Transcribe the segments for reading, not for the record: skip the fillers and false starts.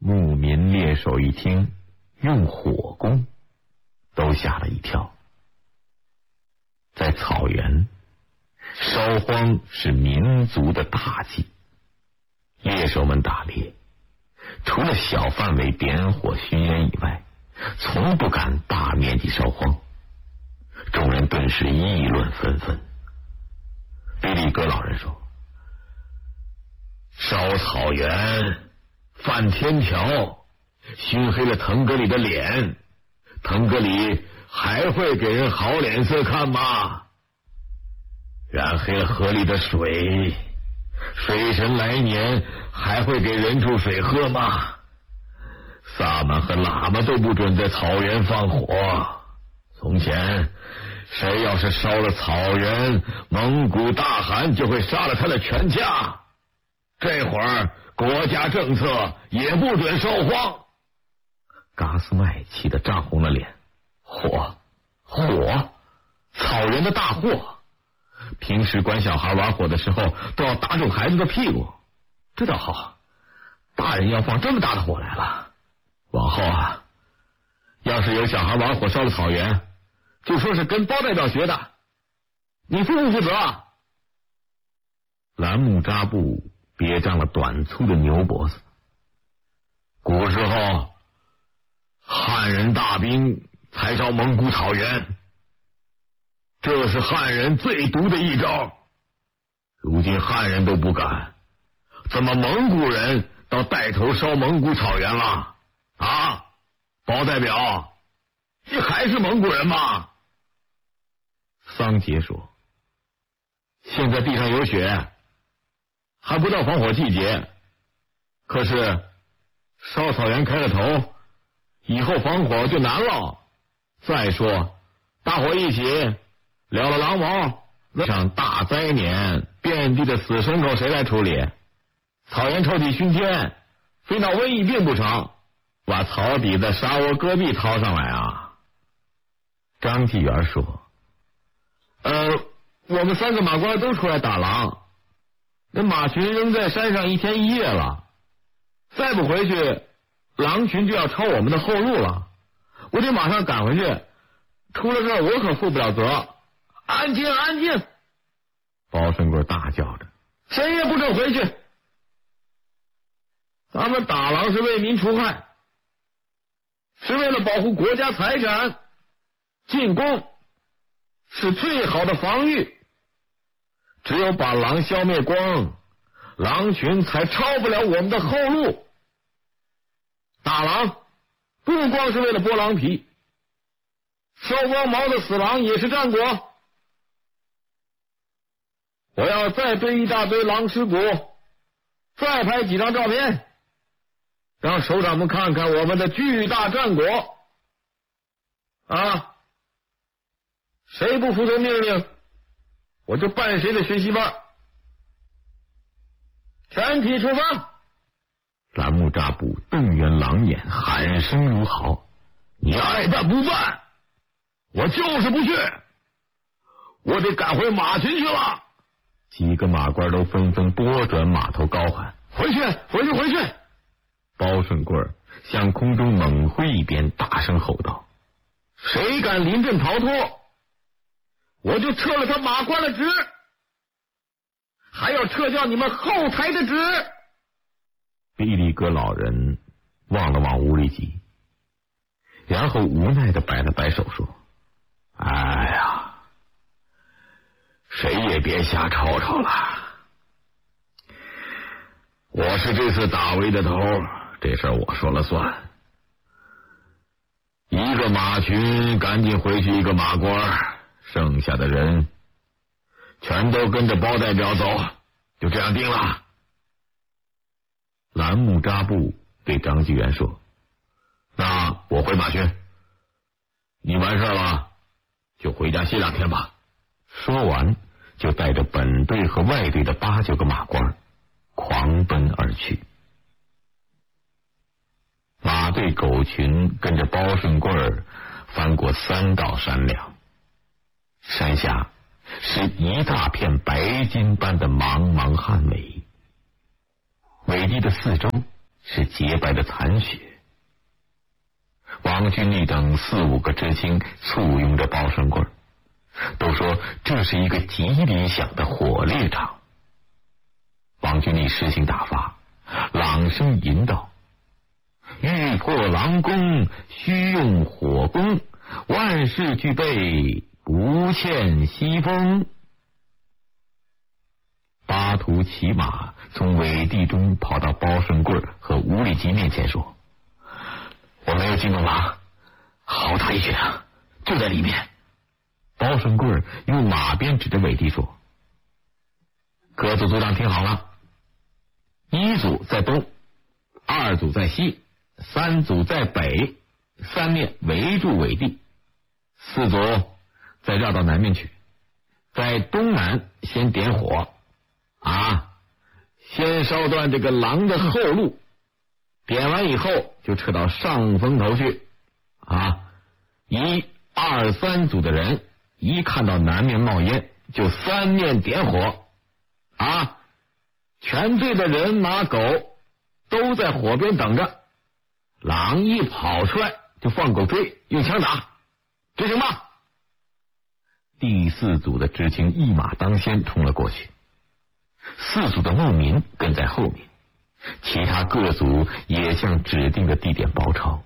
牧民猎手一听用火攻，都吓了一跳。在草原，烧荒是民族的大忌，猎手们打猎，除了小范围点火熏烟以外，从不敢大面积烧荒。众人顿时议论纷纷。比利格老人说：“烧草原，犯天条，熏黑了腾格里的脸，腾格里还会给人好脸色看吗？染黑了河里的水，水神来年还会给人处水喝吗？萨满和喇嘛都不准在草原放火。从前谁要是烧了草原，蒙古大汗就会杀了他的全家。这会儿国家政策也不准烧荒。”噶斯麦气得涨红了脸。火，草原的大祸！平时管小孩玩火的时候都要打肿孩子的屁股，这倒好，大人要放这么大的火来了。往后啊，要是有小孩玩火烧了草原，就说是跟包代表学的，你负不负责？兰木扎布憋张了短粗的牛脖子。古时候汉人大兵才烧蒙古草原，这是汉人最毒的一招。如今汉人都不敢，怎么蒙古人倒带头烧蒙古草原了？啊，包代表，你还是蒙古人吗？桑杰说：“现在地上有雪，还不到防火季节，可是烧草原开了头，以后防火就难了。再说大伙一起撩了狼毛，那场大灾年，遍地的死牲口谁来处理？草原臭气熏天，非闹瘟疫病不成？把草底的沙窝戈壁掏上来啊！”张纪元说：“我们3个马官都出来打狼，那马群扔在山上1天1夜了，再不回去，狼群就要抄我们的后路了。我得马上赶回去，出了事我可负不了责。”安静，安静！包顺贵大叫着：“谁也不准回去！咱们打狼是为民除害，是为了保护国家财产，进攻是最好的防御。只有把狼消灭光，狼群才抄不了我们的后路。打狼不光是为了剥狼皮，烧光毛的死狼也是战果。我要再堆一大堆狼尸骨，再拍几张照片，让首长们看看我们的巨大战果。啊！谁不服从命令，我就办谁的学习班。全体出发！兰木扎布瞪圆狼眼，喊声如嚎：“你爱办不办？我就是不去！我得赶回马群去了！”几个马官都纷纷拨转马头，高喊：“回去，回去，回去！”包顺贵向空中猛挥一鞭，大声吼道：“谁敢临阵逃脱，我就撤了他马官的职，还要撤掉你们后台的职！”比利格老人望了望乌里吉，然后无奈地摆了摆手说：“哎呀，谁也别瞎吵吵了。我是这次打围的头，这事我说了算。一个马群赶紧回去一个马官，剩下的人全都跟着包代表走，就这样定了。”兰木扎布对张纪元说：“那我回马群，你完事了就回家歇2天吧。”说完就带着本队和外队的8、9个马官狂奔而去。马队狗群跟着包顺贵儿翻过3道山梁，山下是一大片白金般的茫茫汉尾，尾地的四周是洁白的残血。王俊立等4、5个知青簇拥着包顺贵，都说这是一个极理想的火猎场。王俊立诗兴大发，朗声吟道：欲破狼弓，须用火攻，万事俱备，不欠西风。巴图骑马从尾地中跑到包顺贵和吴立基面前说：我没有惊动狼，好大一群啊，就在里面。包顺贵用马鞭指着尾地说：各组组长听好了，1组在东，2组在西，3组在北，3面围住尾地，4组再绕到南面去，在东南先点火先烧断这个狼的后路，点完以后就撤到上风头去1、2、3组的人一看到南面冒烟，就3面点火全队的人马狗都在火边等着，狼一跑出来就放狗追，用枪打，执行吧。第4组的知青一马当先冲了过去，4组的牧民跟在后面，其他各组也向指定的地点包抄。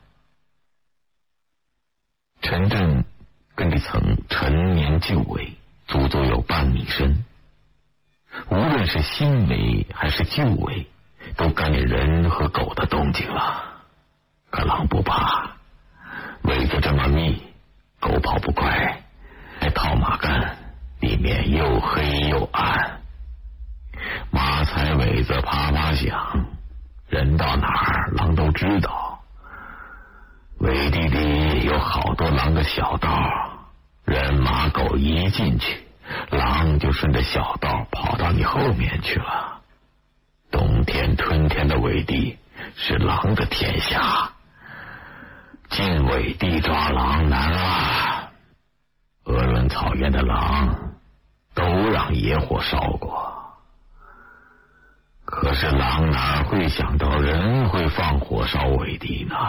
陈震跟这层陈年旧围足足有半米深，无论是新围还是旧围，都干见人和狗的动静了。可狼不怕，围得这么密，狗跑不快，还套马杆，里面又黑又暗，马踩尾子啪啪响，人到哪儿狼都知道。围地里有好多狼的小道，人马狗一进去，狼就顺着小道跑到你后面去了。冬天春天的尾地是狼的天下，进尾地抓狼难啊！鄂伦草原的狼都让野火烧过，可是狼哪会想到人会放火烧尾地呢？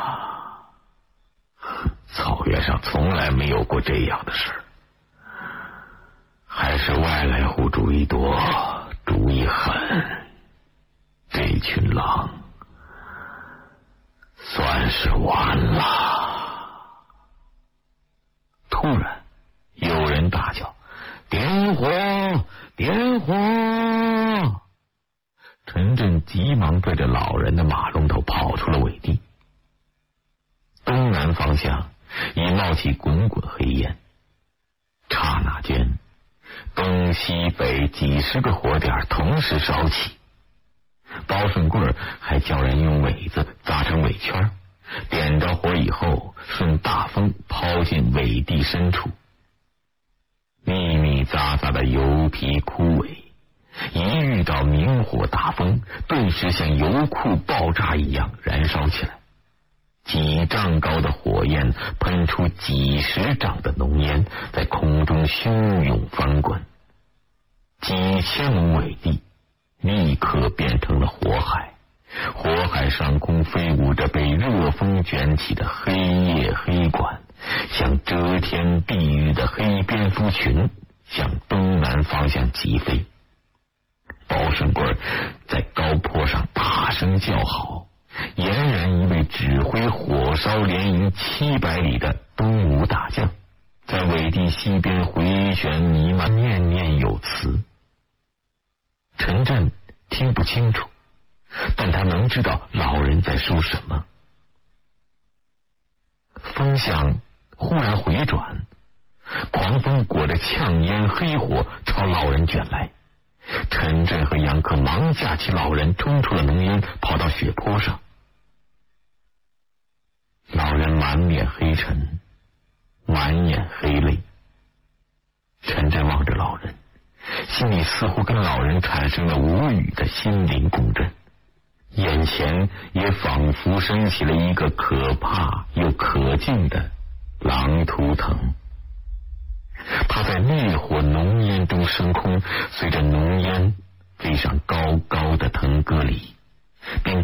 草原上从来没有过这样的事，还是外来户主意多，主意狠。这群狼算是完了。突然有人大叫：点火！点火！陈震急忙对着老人的马龙头跑出了尾地。东南方向已冒起滚滚黑烟，刹那间东西北几10个火点同时烧起。包顺贵还叫人用苇子扎成苇圈，点着火以后顺大风抛进苇地深处。密密匝匝的油皮枯苇一遇到明火大风，顿时像油库爆炸一样燃烧起来。几丈高的火焰喷出几10丈的浓烟，在空中汹涌翻滚，几千亩苇地立刻变成了火海。火海上空飞舞着被热风卷起的黑夜黑管，像遮天蔽日的黑蝙蝠群向东南方向疾飞。包顺贵在高坡上大声叫好，俨然一位指挥火烧连营700里的东吴大将，在尾地西边回旋弥漫，念念有词。陈震听不清楚，但他能知道老人在说什么。风向忽然回转，狂风裹着呛烟黑火朝老人卷来。陈震和杨克忙架起老人，冲出了浓烟，跑到雪坡上。老人满脸黑尘，满眼黑泪。陈震望着老人，心里似乎跟老人产生了无语的心灵共振，眼前也仿佛升起了一个可怕又可敬的狼图腾。他在烈火浓烟中升空，随着浓烟飞上高高的腾格里，并